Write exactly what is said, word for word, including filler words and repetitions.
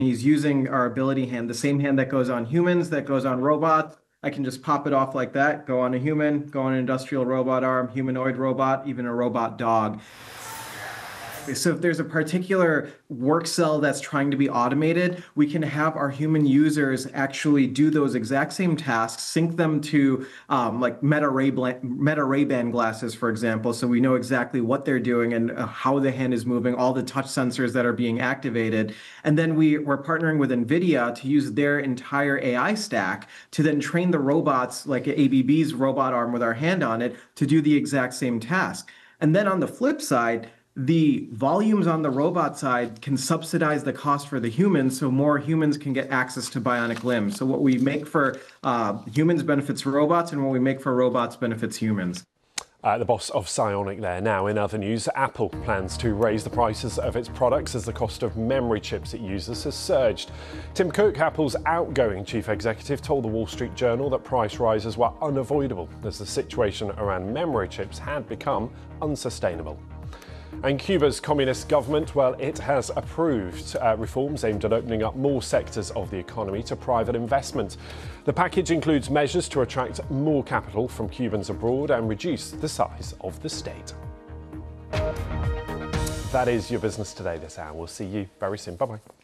He's using our ability hand, the same hand that goes on humans, that goes on robots. I can just pop it off like that, go on a human, go on an industrial robot arm, humanoid robot, even a robot dog. So if there's a particular work cell that's trying to be automated, we can have our human users actually do those exact same tasks, sync them to um, like Meta Ray-Ban, Meta Ray-Ban glasses, for example, so we know exactly what they're doing and uh, how the hand is moving, all the touch sensors that are being activated. And then we, we're partnering with NVIDIA to use their entire A I stack to then train the robots, like A B B's robot arm with our hand on it, to do the exact same task. And then on the flip side, the volumes on the robot side can subsidize the cost for the humans, so more humans can get access to bionic limbs. So what we make for uh, humans benefits robots, and what we make for robots benefits humans. Uh, the boss of Psyonic there. Now, in other news, Apple plans to raise the prices of its products as the cost of memory chips it uses has surged. Tim Cook, Apple's outgoing chief executive, told the Wall Street Journal that price rises were unavoidable as the situation around memory chips had become unsustainable. And Cuba's communist government, well, it has approved uh, reforms aimed at opening up more sectors of the economy to private investment. The package includes measures to attract more capital from Cubans abroad and reduce the size of the state. That is your business today this hour. We'll see you very soon. Bye-bye.